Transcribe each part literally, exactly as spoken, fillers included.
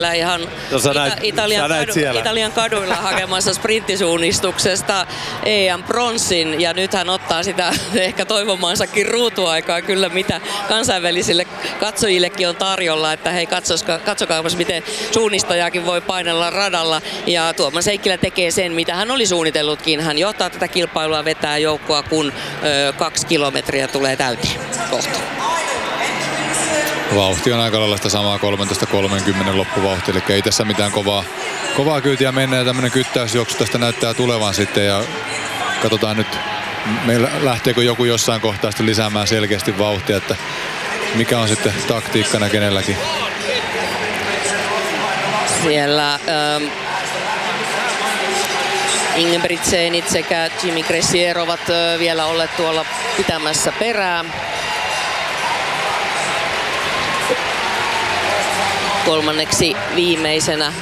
ihan no, näit, Ita- Italian, kadu, Italian kaduilla hakemassa sprintisuunnistuksesta E M-pronssin ja nyt hän ottaa sitä ehkä toivomaansakin ruutuaikaa kyllä, mitä kansainvälisille katsojillekin on tarjolla, että hei katsokaa miten suunnistajakin voi painella radalla ja Tuomas Heikkilä tekee sen, mitä hän oli suunnitellutkin. Hän johtaa tätä kilpailua, vetää joukkoa, kun ö, kaksi kilometriä tulee täyteen kohta. Vauhti on aika lailla sitä samaa kolmetoista kolmekymmentä loppuvauhti, eli ei tässä mitään kovaa, kovaa kyytiä mennä ja tämmöinen kyttäysjuoksu tästä näyttää tulevan sitten ja katsotaan nyt, meillä lähteekö joku jossain kohtaa sitten lisäämään selkeästi vauhtia, että mikä on sitten taktiikkana kenelläkin. Siellä ähm, Ingebrigtsenit sekä Jimmy Gressier ovat äh, vielä olleet tuolla pitämässä perää. Kolmanneksi viimeisenä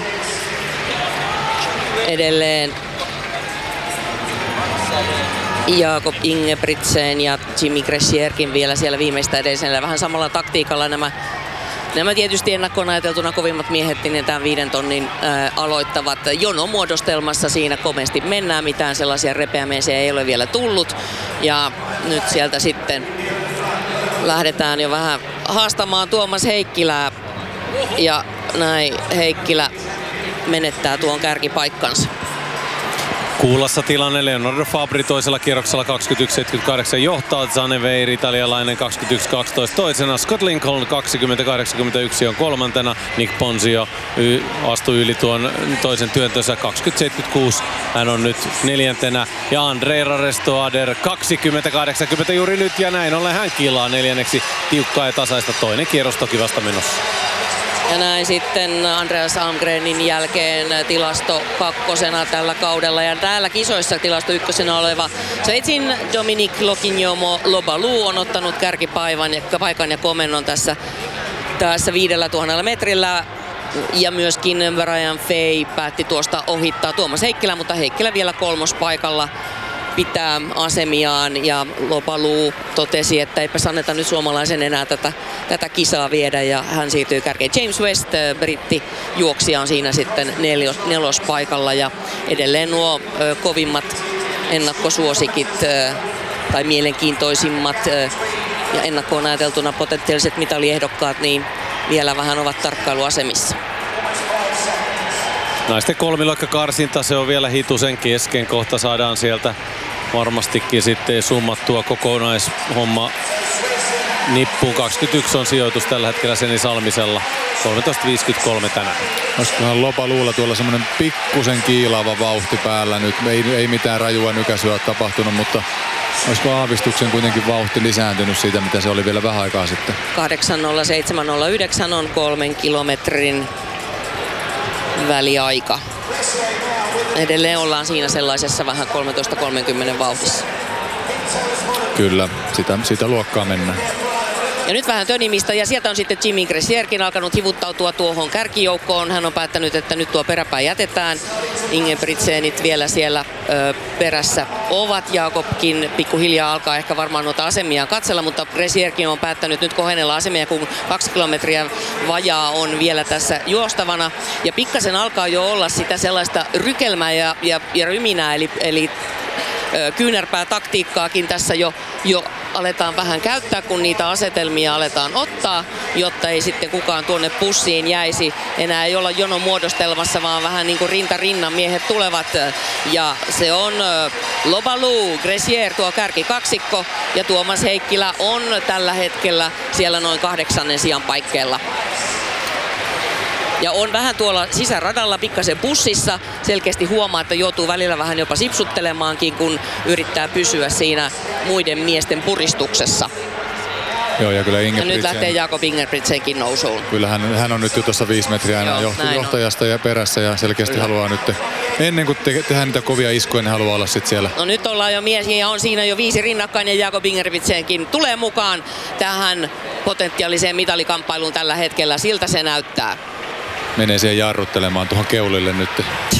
edelleen Jakob Ingebrigtsen ja Jimmy Gressierkin vielä siellä viimeistä edellisellä. Vähän samalla taktiikalla nämä, nämä tietysti ennakkoon ajateltuna kovimmat miehet niin tämän viiden tonnin ää, aloittavat jonomuodostelmassa. Siinä komeasti mennään, mitään sellaisia repeämeisiä ei ole vielä tullut. Ja nyt sieltä sitten lähdetään jo vähän haastamaan Tuomas Heikkilää. Ja näin Heikkilä menettää tuon kärkipaikkansa. Kuulassa tilanne Leonardo Fabri toisella kierroksella kaksikymmentäyksi seitsemänkymmentäkahdeksan johtaa. Zaneveiri italialainen kaksikymmentäyksi kaksitoista toisena. Scott Lincoln kaksikymmentä kahdeksankymmentäyksi on kolmantena. Nick Ponzio y- astui yli tuon toisen työntönsä kaksikymmentä seitsemänkymmentäkuusi. Hän on nyt neljäntenä. Ja Andrei Rarestoader kaksikymmentä kahdeksankymmentä juuri nyt ja näin ollen hän kilaa neljänneksi. Tiukkaa ja tasaista toinen kierros toki vasta menossa. Ja näin sitten Andreas Almgrenin jälkeen tilasto kakkosena tällä kaudella. Ja täällä kisoissa tilasto ykkösenä oleva Sveitsin Dominic Lokinjomo Lobalu on ottanut kärkipaikan ja, paikan ja komennon tässä, tässä viidellä tuhannella metrillä. Ja myöskin Brian Fay päätti tuosta ohittaa Tuomas Heikkilä, mutta Heikkilä vielä kolmospaikalla pitää asemiaan ja Lobalu totesi, että eipä anneta nyt suomalaisen enää tätä, tätä kisaa viedä ja hän siirtyy kärkeen. James West, britti juoksija, on siinä sitten neljos, nelospaikalla ja edelleen nuo ö, kovimmat ennakkosuosikit ö, tai mielenkiintoisimmat ö, ja ennakkoon ajateltuna potentiaaliset mitaliehdokkaat niin vielä vähän ovat tarkkailuasemissa. Naisten kolmiloikkakarsinta, se on vielä hitusen kesken. Kohta saadaan sieltä varmastikin sitten summattua kokonaishomma nippuun. kaksikymmentäyksi on sijoitus tällä hetkellä Seni Salmisella. kolmetoista viisikymmentäkolme tänään. Olisikohan Lobaluulla tuolla semmoinen pikkusen kiilaava vauhti päällä nyt. Ei, ei mitään rajua nykäisyä ole tapahtunut, mutta olisiko aavistuksen kuitenkin vauhti lisääntynyt siitä, mitä se oli vielä vähän aikaa sitten? kahdeksan nolla seitsemän nolla yhdeksän on kolmen kilometrin väliaika. Edelleen ollaan siinä sellaisessa vähän kolmetoista kolmekymmentä vauhdissa. Kyllä, sitä, sitä luokkaa mennään. Ja nyt vähän tönimistä ja sieltä on sitten Jimmy Gressierkin alkanut hivuttautua tuohon kärkijoukkoon. Hän on päättänyt, että nyt tuo peräpää jätetään. Ingebrigtsenit vielä siellä ö, perässä ovat. Jakobkin pikkuhiljaa alkaa ehkä varmaan noita asemiaan katsella, mutta Gressierkin on päättänyt nyt kohennella asemia, kun kaksi kilometriä vajaa on vielä tässä juostavana. Ja pikkasen alkaa jo olla sitä sellaista rykelmää ja, ja, ja ryminää, eli, eli kyynärpää taktiikkaakin tässä jo, jo aletaan vähän käyttää, kun niitä asetelmia aletaan ottaa, jotta ei sitten kukaan tuonne pussiin jäisi. Enää ei olla jonon muodostelmassa, vaan vähän niin kuin rinta rinnan miehet tulevat. Ja se on Lobalu, Gressier tuo kärkikaksikko ja Tuomas Heikkilä on tällä hetkellä siellä noin kahdeksannen sijan paikkeilla. Ja on vähän tuolla sisäradalla pikkasen bussissa. Selkeästi huomaa, että joutuu välillä vähän jopa sipsuttelemaankin, kun yrittää pysyä siinä muiden miesten puristuksessa. Joo, ja kyllä ja Ingebrigtsen... nyt lähtee Jakob Ingebrigtsenkin nousuun. Kyllä hän, hän on nyt jo tuossa viisi metriä enää Joo, joht- johtajasta on. Ja perässä ja selkeästi kyllä haluaa nyt, ennen kuin te- tehdään niitä kovia iskuja, niin haluaa olla sitten siellä. No nyt ollaan jo mies ja on siinä jo viisi rinnakkain ja Jakob Ingebrigtsenkin tulee mukaan tähän potentiaaliseen mitalikamppailuun tällä hetkellä. Siltä se näyttää. Menee siihen jarruttelemaan tuohon keulille nyt.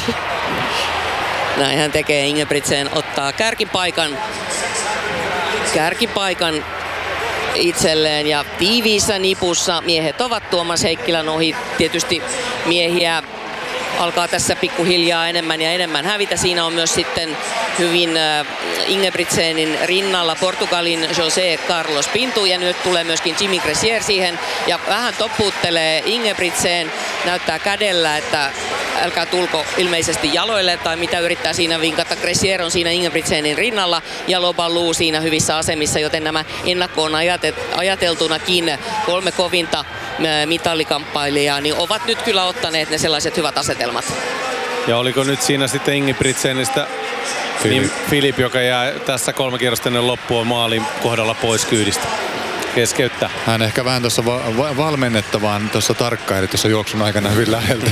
Näin hän tekee. Ingebrigtsen ottaa kärkipaikan. Kärkipaikan itselleen ja tiiviissä nipussa miehet ovat Tuomas Heikkilän ohi. Tietysti miehiä alkaa tässä pikkuhiljaa enemmän ja enemmän hävitä. Siinä on myös sitten hyvin äh, Ingebrigtsenin rinnalla Portugalin José Carlos Pinto ja nyt tulee myöskin Jimmy Gressier siihen ja vähän toppuuttelee Ingebrigtsen, näyttää kädellä, että älkää tulko ilmeisesti jaloille tai mitä yrittää siinä vinkata. Gressier on siinä Ingebrigtsenin rinnalla ja Lobalu siinä hyvissä asemissa, joten nämä ennakkoon ajateltunakin kolme kovinta mitallikamppailija niin ovat nyt kyllä ottaneet ne sellaiset hyvät asetelmat. Ja oliko nyt siinä sitten Ingebrigtsenistä niin Filip, joka jää tässä kolme kierrosta ennen loppua maalin kohdalla pois kyydistä? Keskeyttää. Hän ehkä vähän tuossa va- va- valmennettavaan tuossa tarkkaili tuossa juoksun aikana hyvin läheltä.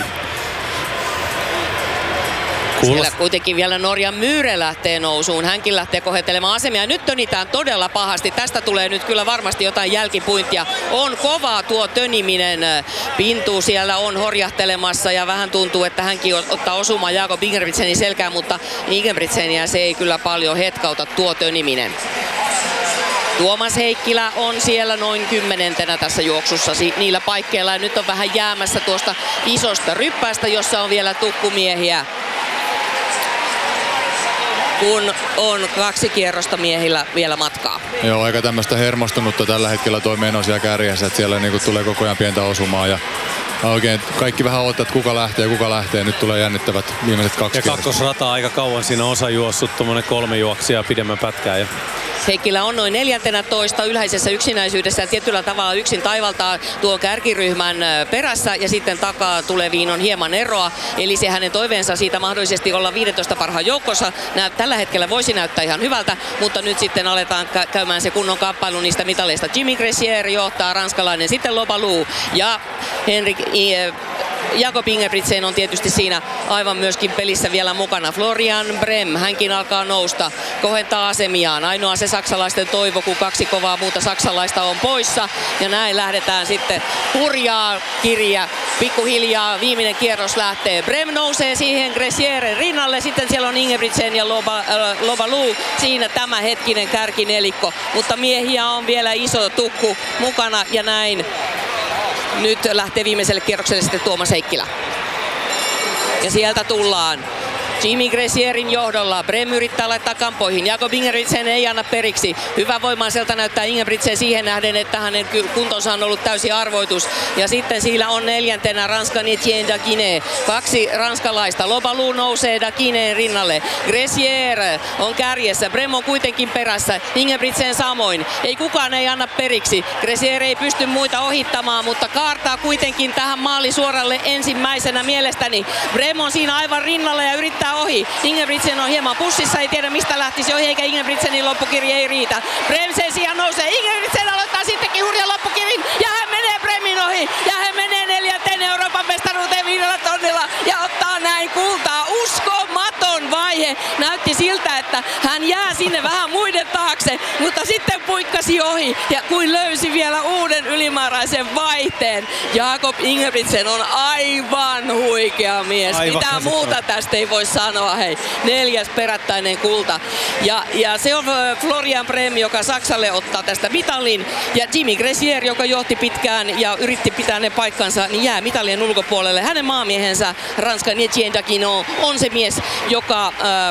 Siellä kuitenkin vielä Norjan Myyrä lähtee nousuun. Hänkin lähtee kohettelemaan asemia. Nyt tönitään todella pahasti. Tästä tulee nyt kyllä varmasti jotain jälkipuintia. On kovaa tuo töniminen. Pintu siellä on horjahtelemassa ja vähän tuntuu, että hänkin ottaa osumaan Jakob Ingebrigtsenin selkään, mutta Ingebrigtseniä se ei kyllä paljon hetkauta tuo töniminen. Tuomas Heikkilä on siellä noin kymmenentenä tässä juoksussa niillä paikkeilla ja nyt on vähän jäämässä tuosta isosta ryppäästä, jossa on vielä tukkumiehiä. Kun on kaksi kierrosta miehillä vielä matkaa. Joo, aika tämmöistä hermostunutta tällä hetkellä toi meno siellä kärjessä, että siellä niinku tulee koko ajan pientä osumaa ja oikein kaikki vähän odottaa, että kuka lähtee ja kuka lähtee. Nyt tulee jännittävät viimeiset kaksi ja kierrosta. kakkosrata aika kauan siinä osa juossut, tommonen kolme juoksia pidemmän pätkää. Ja Heikkilä on noin neljäntenätoista ylhäisessä yksinäisyydessä ja tietyllä tavalla yksin taivaltaa tuo kärkiryhmän perässä ja sitten takaa tuleviin on hieman eroa. Eli se hänen toiveensa siitä mahdollisesti olla viidentoista parhaan joukossa nä- tällä hetkellä voisi näyttää ihan hyvältä, mutta nyt sitten aletaan kä- käymään se kunnon kamppailu niistä mitaleista. Jimmy Gressier johtaa, ranskalainen, sitten Lobalu ja Henrik I- Jakob Ingebrigtsen on tietysti siinä aivan myöskin pelissä vielä mukana. Florian Brem, hänkin alkaa nousta, kohentaa asemiaan. Ainoa se saksalaisten toivo, kun kaksi kovaa muuta saksalaista on poissa. Ja näin lähdetään sitten hurjaa kirja. Pikkuhiljaa viimeinen kierros lähtee. Brem nousee siihen Gressierin rinnalle. Sitten siellä on Ingebrigtsen ja Loba, äh, Lobalu. Siinä tämä hetkinen kärkinelikko. Mutta miehiä on vielä iso tukku mukana ja näin. Nyt lähtee viimeiselle kierrokselle sitten Tuomas Heikkilä. Ja sieltä tullaan. Jimmy Gressierin johdolla. Brem yrittää laittaa kampoihin. Jakob Ingebrigtsen ei anna periksi. Hyvä voimaiselta näyttää Ingebrigtsen siihen nähden, että hänen kuntonsa on ollut täysi arvoitus. Ja sitten siellä on neljäntenä Ranskan Etienne Daquiné. Kaksi ranskalaista. Lobalu nousee Daquineen rinnalle. Gressier on kärjessä. Brem on kuitenkin perässä. Ingebrigtsen samoin. Ei kukaan ei anna periksi. Gressier ei pysty muita ohittamaan, mutta kaartaa kuitenkin tähän maalisuoralle ensimmäisenä mielestäni. Brem on siinä aivan rinnalla ja yrittää ohi. Ingebrigtsen on hieman pussissa, ei tiedä mistä lähtisi ohi, eikä Ingebrigtsenin loppukirja ei riitä. Brem sen sijaan nousee. Ingebrigtsen aloittaa sittenkin hurjan loppukirin ja hän menee Bremin ohi. Ja hän menee neljänteen Euroopan mestaruuteen viidellä tonnilla ja ottaa näin kultaa. Uskomaton vaihe. Näytti siltä, että hän jää sinne vähän muiden taakse, mutta sitten puikkasi ohi ja kuin löysi vielä uuden ylimääräisen vaihteen. Jakob Ingebrigtsen on aivan huikea mies. Aivan Mitä muuta tästä ei voi sanoa. Hei, neljäs perättäinen kulta. Ja, ja se on Florian Brem, joka Saksalle ottaa tästä mitalin. Ja Jimmy Gressier, joka johti pitkään ja yritti pitää ne paikkansa, niin jää mitalien ulkopuolelle. Hänen maamiehensä, Ranskan Etienne Daquiné, on se mies, joka äh,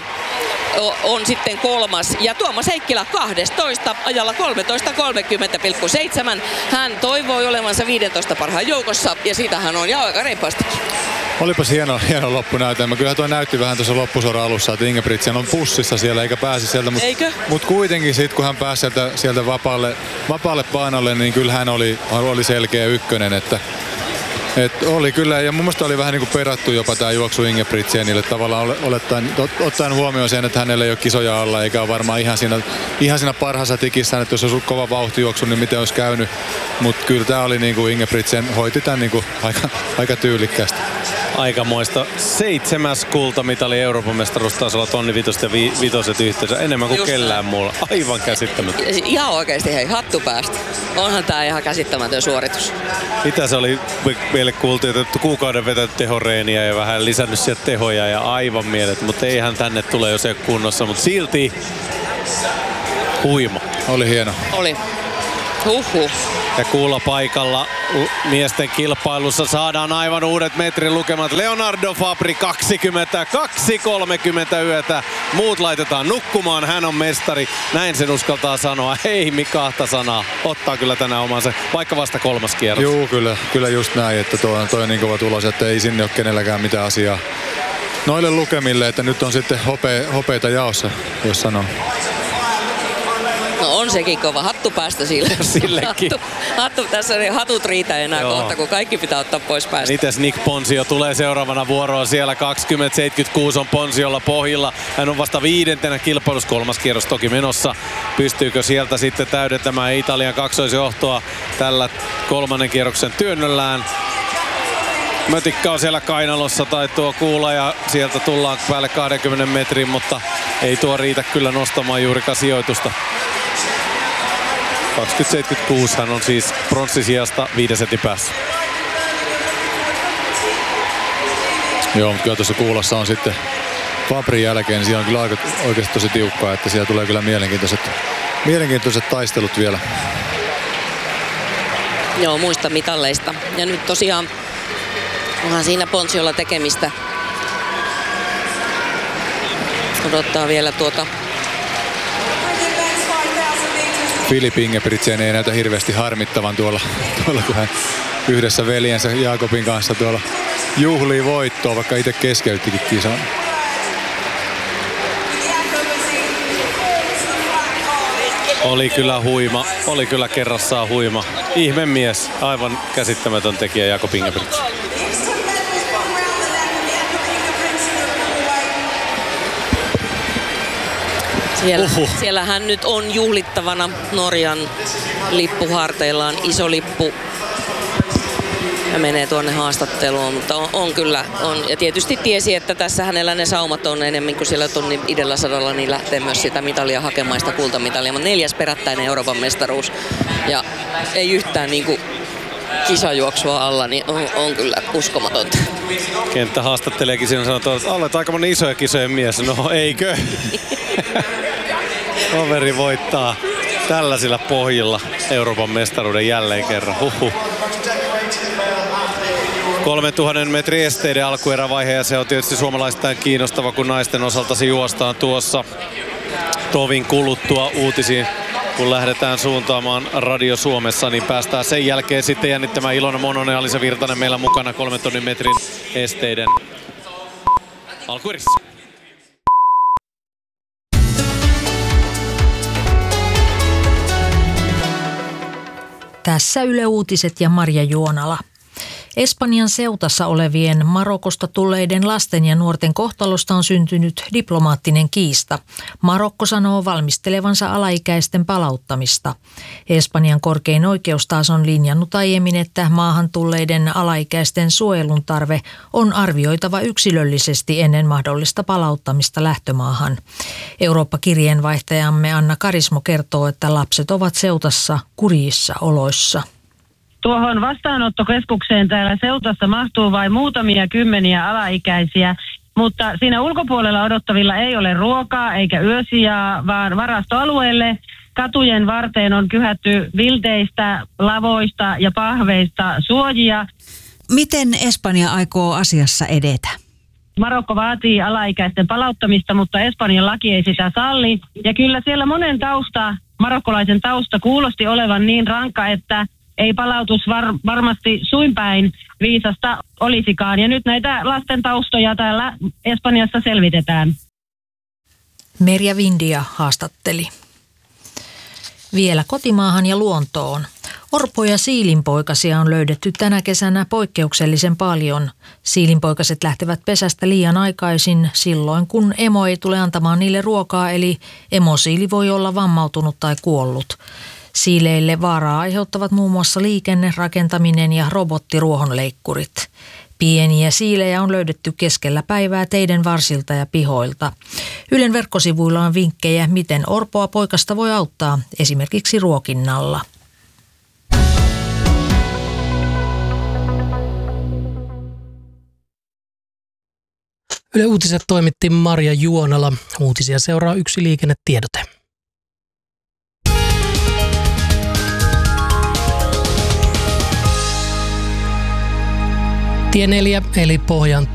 on sitten kolmas. Ja Tuomas Heikkilä kahdestoista ajalla kolmetoista kolmekymmentä pilkku seitsemän. Hän toivoi olevansa viidentoista parhaan joukossa ja siitä hän on ja aika reippaastikin. Olipas hieno, hieno loppunäytelmä. Kyllä tuo näytti vähän tuossa loppusuoran alussa, että Ingebrigtsen on pussissa siellä eikä pääse sieltä. Mutta mut kuitenkin sitten kun hän pääsi sieltä, sieltä vapaalle, vapaalle painolle, niin kyllä hän oli, oli selkeä ykkönen. Että, et oli kyllä, ja mun mielestä oli vähän niin kuin perattu jopa tämä juoksu Ingebrigtsenille tavallaan olettaen, ottaen huomioon sen, että hänellä ei ole kisoja alla eikä ole varmaan ihan siinä, ihan siinä parhaassa tikissään, että jos olisi ollut kova vauhtijuoksu, niin miten olisi käynyt. Mutta kyllä tämä oli niin kuin Ingebrigtsen hoiti tämän niin kuin aika, aika tyylikkäästi. Aikamoista. Seitsemäs kultamitali Euroopan mestaruustasolla, tonni vitoset ja vi- vitoset yhteensä. Enemmän kuin Just kellään muulla. Aivan käsittämätöntä. Ihan oikeasti, hei, hattu päästä. Onhan tää ihan käsittämätön suoritus. Mitä se oli meille kuultiin, että kuukauden vetänyt tehoreeniä ja vähän lisännyt sieltä tehoja ja aivan mielet. Mutta eihän tänne tule, jos ei ole kunnossa. Mutta silti huima. Oli hieno. Oli. Huhhuh. Ja kuulla paikalla miesten kilpailussa saadaan aivan uudet metrin lukemat. Leonardo Fabri kaksikymmentäkaksi kolmekymmentä yötä. Muut laitetaan nukkumaan, hän on mestari. Näin sen uskaltaa sanoa. Ei mi kahta sanaa. Ottaa kyllä tänään omansa, vaikka vasta kolmas kierros. Juu, kyllä, kyllä just näin, että toi on, toi on niin kova tulos, että ei sinne ole kenelläkään mitään asiaa noille lukemille, että nyt on sitten hope, hopeita jaossa, jos sanoo. No on sekin kova. Hattu päästä sille. Sillekin. Hattu, hattu, tässä ei hatut riitä enää Joo. kohta, kun kaikki pitää ottaa pois päästä. Mites Nick Ponsio tulee seuraavana vuoroon siellä. kaksikymmentä seitsemänkymmentäkuusi on Ponsiolla pohjilla. Hän on vasta viidentenä kilpailussa, kolmas kierros toki menossa. Pystyykö sieltä sitten täydentämään Italian kaksoisjohtoa tällä kolmannen kierroksen työnnöllään? Mötikka on siellä kainalossa tai tuo kuula ja sieltä tullaan päälle kaksikymmentä metrin, mutta ei tuo riitä kyllä nostamaan juurikaan sijoitusta. kaksikymmentä seitsemänkymmentäkuusi hän on siis pronssisijasta viiden setin päässä. Joo, mutta kyllä tuossa kuulassa on sitten Fabrin jälkeen, niin siellä on kyllä aika, oikeasti tosi tiukkaa, että siellä tulee kyllä mielenkiintoiset, mielenkiintoiset taistelut vielä. Joo, muista mitalleista. Ja nyt tosiaan onhan siinä Ponsiolla tekemistä. Odottaa vielä tuota. Filip Ingebrigtsen ei näytä hirveästi harmittavan tuolla, tuolla kun hän yhdessä veljensä Jaakobin kanssa tuolla juhlii voittoa, vaikka itse keskeyttikin kisan. Oli kyllä huima, oli kyllä kerrassaan huima. Ihme mies, aivan käsittämätön tekijä Jakob Ingebrigtsen. Siellä, siellä hän nyt on juhlittavana Norjan lippuharteillaan, iso lippu. Ja menee tuonne haastatteluun, mutta on, on kyllä. On. Ja tietysti tiesi, että tässä hänellä ne saumat on enemmän kuin siellä tonnin idellä sadalla, niin lähtee myös sitä mitalia hakemaan, sitä kultamitalia. Mutta neljäs perättäinen Euroopan mestaruus ja ei yhtään niin kuin kisajuoksua alla, niin on, on kyllä uskomatonta. Kenttä haastatteleekin siinä sanotaan, että olet aika monen isoja kisojen mies. No eikö? Kaveri voittaa tällaisilla pohjilla Euroopan mestaruuden jälleen kerran. Huhhuh. kolmetuhatta metrin esteiden alkuerävaihe ja se on tietysti suomalaistain kiinnostava, kun naisten osalta se juostaan tuossa tovin kuluttua uutisiin. Kun lähdetään suuntaamaan Radio Suomessa, niin päästään sen jälkeen sitten jännittämään Ilona Mononen ja Alisa Virtanen meillä mukana kolmen tonnin metrin esteiden alkuerissä. Tässä Yle Uutiset ja Marja Juonala. Espanjan Seutassa olevien Marokosta tulleiden lasten ja nuorten kohtalosta on syntynyt diplomaattinen kiista. Marokko sanoo valmistelevansa alaikäisten palauttamista. Espanjan korkein oikeus taas on linjannut aiemmin, että maahan tulleiden alaikäisten suojelun tarve on arvioitava yksilöllisesti ennen mahdollista palauttamista lähtömaahan. Eurooppa-kirjeenvaihtajamme Anna Karismo kertoo, että lapset ovat Seutassa kurjissa oloissa. Tuohon vastaanottokeskukseen täällä Seutassa mahtuu vain muutamia kymmeniä alaikäisiä, mutta siinä ulkopuolella odottavilla ei ole ruokaa eikä yösijaa, vaan varastoalueelle katujen varteen on kyhätty vilteistä, lavoista ja pahveista suojia. Miten Espanja aikoo asiassa edetä? Marokko vaatii alaikäisten palauttamista, mutta Espanjan laki ei sitä salli. Ja kyllä siellä monen tausta, marokkolaisen tausta kuulosti olevan niin rankka, että ei palautus var, varmasti suinpäin viisasta olisikaan. Ja nyt näitä lasten taustoja täällä Espanjassa selvitetään. Merja Vindia haastatteli. Vielä kotimaahan ja luontoon. Orpo- ja siilinpoikasia on löydetty tänä kesänä poikkeuksellisen paljon. Siilinpoikaset lähtevät pesästä liian aikaisin silloin, kun emo ei tule antamaan niille ruokaa, eli emosiili voi olla vammautunut tai kuollut. Siileille vaaraa aiheuttavat muun muassa liikenne, rakentaminen ja robottiruohonleikkurit. Pieniä siilejä on löydetty keskellä päivää teiden varsilta ja pihoilta. Ylen verkkosivuilla on vinkkejä, miten orpoa poikasta voi auttaa, esimerkiksi ruokinnalla. Yle Uutiset toimitti Marja Juonala. Uutisia seuraa Yksi liikennetiedote. Tie neljä eli Pohjan